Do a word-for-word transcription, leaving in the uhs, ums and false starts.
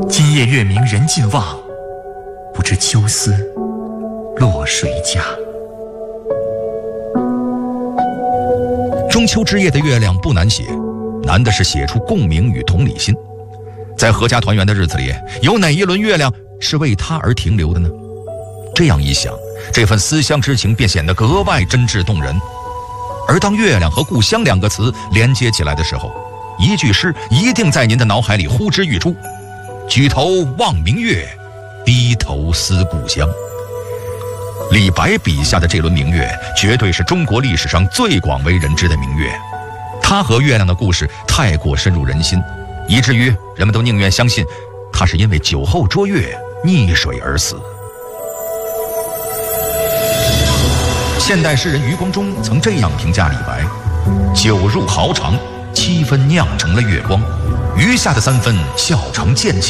今夜月明人尽望，不知秋思落谁家。 中秋之夜的月亮不难写，难的是写出共鸣与同理心。在阖家团圆的日子里，有哪一轮月亮是为他而停留的呢？这样一想，这份思乡之情便显得格外真挚动人。而当月亮和故乡两个词连接起来的时候，一句诗一定在您的脑海里呼之欲出：举头望明月，低头思故乡。李白笔下的这轮明月，绝对是中国历史上最广为人知的明月。他和月亮的故事太过深入人心，以至于人们都宁愿相信他是因为酒后捉月溺水而死。现代诗人余光中曾这样评价李白：酒入豪肠，七分酿成了月光，余下的三分笑成剑气。